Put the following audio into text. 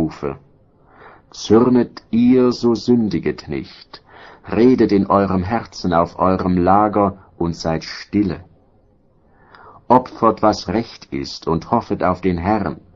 rufe. Zürnet ihr, so sündiget nicht, redet in eurem Herzen auf eurem Lager und seid stille. Opfert, was recht ist, und hoffet auf den Herrn.